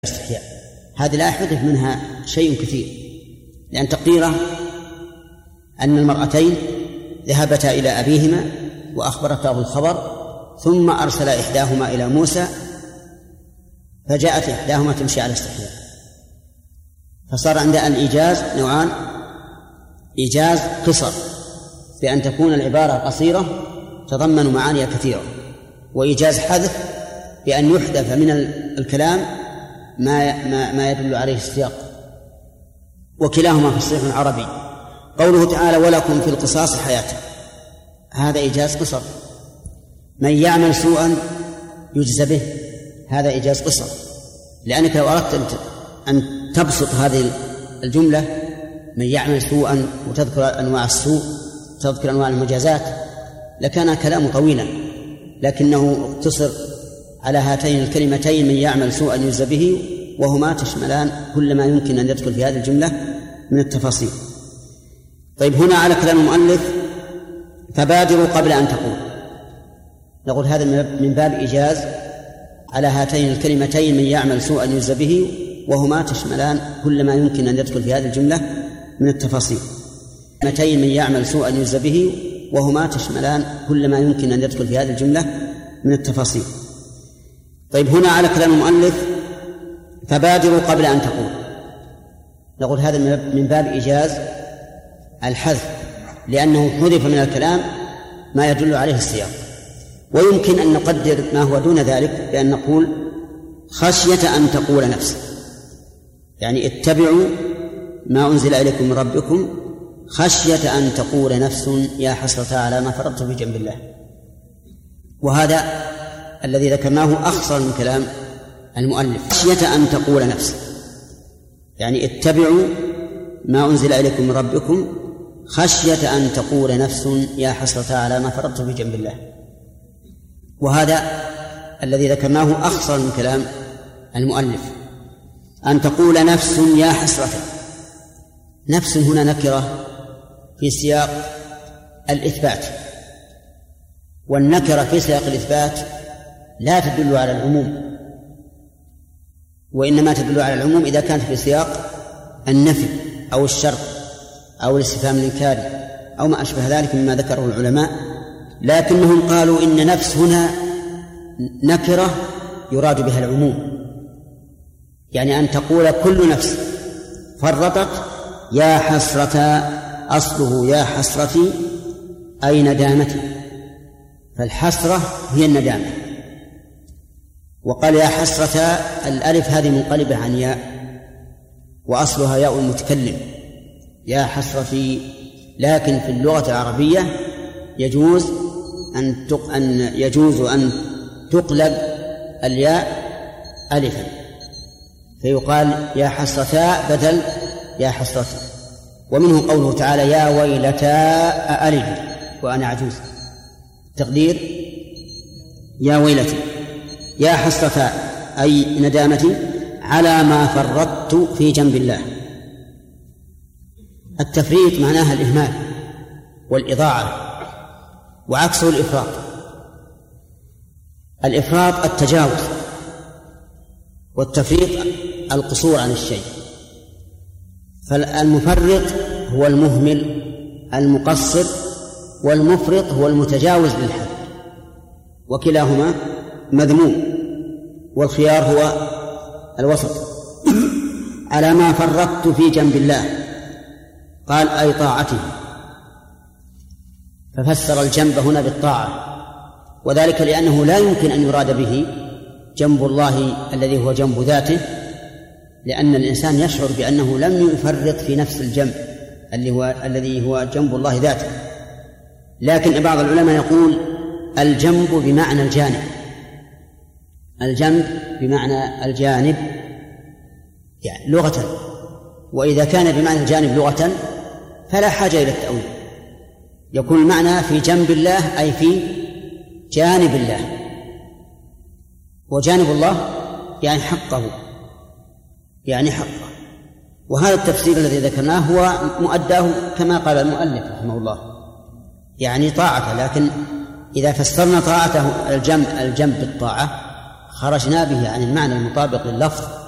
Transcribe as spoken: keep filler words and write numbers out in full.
الاستحياء هذه لا يحدث منها شيء كثير، لأن تقديره أن المرأتين ذهبتا إلى أبيهما وأخبرته الخبر، ثم أرسل إحداهما إلى موسى فجاءت إحداهما تمشي على استحياء، فصار عند الإيجاز نوعان: إيجاز قصر بأن تكون العبارة قصيرة تضمن معاني كثيرة، وإيجاز حذف بأن يحذف من الكلام ما ما ما يدل عليه السياق، وكلاهما فصيح عربي. قوله تعالى: ولكم في القصاص حياة، هذا إيجاز قصر. من يعمل سوءا يجزى به، هذا إيجاز قصر، لأنك لو أردت أن تبسط هذه الجملة من يعمل سوءا وتذكر أنواع السوء تذكر أنواع المجازات لكان كلام طويلا، لكنه اقتصر على هاتين الكلمتين: من يعمل سوءا يجزى به، وهما تشملان كل ما يمكن أن يدخل في هذه الجملة من التفاصيل. طيب، هنا على كلام المؤلف فبادروا قبل أن تقول، نقول هذا من باب إيجاز على هاتين الكلمتين: من يعمل سوءا يجزى به، وهما تشملان كل ما يمكن أن يدخل في هذه الجملة من التفاصيل. كلمتين: من يعمل سوءا يجزى به، وهما تشملان كل ما يمكن أن يدخل في هذه الجملة من التفاصيل. طيب، هنا على كلام المؤلف فبادروا قبل أن تقول، نقول هذا من باب إيجاز الحذف، لأنه حذف من الكلام ما يدل عليه السياق. ويمكن أن نقدر ما هو دون ذلك بأن نقول: خشية أن تقول نفس، يعني اتبعوا ما أنزل إليكم من ربكم خشية أن تقول نفس يا حسرة على ما فرطت في جنب الله. وهذا الذي ذكرناه أخصر من كلام المؤلف: خشية أن تقول نفس، يعني اتبعوا ما أنزل إليكم من ربكم خشية أن تقول نفس يا حسرة على ما فرطت في جنب الله. وهذا الذي ذكرناه أخصر من كلام المؤلف: أن تقول نفس يا حسرة. نفس هنا نكرة في سياق الإثبات، والنكرة في سياق الإثبات لا تدل على العموم، وإنما تدل على العموم إذا كانت في سياق النفي أو الشرط أو الاستفهام الإنكاري أو ما أشبه ذلك مما ذكره العلماء. لكنهم قالوا إن نفس هنا نكرة يراد بها العموم، يعني أن تقول كل نفس فرطت يا حسرة، أصله يا حسرتي أي ندامتي، فالحسرة هي الندامة. وقال يا حسرة، الألف هذه منقلبة عن ياء وأصلها ياء المتكلم يا حسرتي، لكن في اللغة العربية يجوز أن أن يجوز أن تقلب الياء ألفا، فيقال يا حسرتا بدل يا حسرتي. ومنه قوله تعالى: يا ويلتا أألد وأنا عجوز، تقدير يا ويلتي، يا حسرتا أي ندامتي على ما فرطت في جنب الله. التفريط معناها الإهمال والإضاعة، وعكسه الإفراط. الإفراط التجاوز، والتفريط القصور عن الشيء. فالمفرط هو المهمل المقصر، والمفرط هو المتجاوز للحد، وكلاهما مذموم، والخيار هو الوسط. على ما فرطت في جنب الله، قال أي طاعته، ففسر الجنب هنا بالطاعة، وذلك لأنه لا يمكن أن يراد به جنب الله الذي هو جنب ذاته، لأن الإنسان يشعر بأنه لم يفرط في نفس الجنب اللي هو الذي هو جنب الله ذاته. لكن بعض العلماء يقول الجنب بمعنى الجانب، الجنب بمعنى الجانب يعني لغة، وإذا كان بمعنى الجانب لغة فلا حاجة إلى التأويل، يكون المعنى في جنب الله أي في جانب الله، وجانب الله يعني حقه، يعني حقه. وهذا التفسير الذي ذكرناه هو مؤداه كما قال المؤلف رحمه الله، يعني طاعته. لكن إذا فسرنا طاعته الجنب الجنب بالطاعة خرجنا به عن المعنى المطابق لللفظ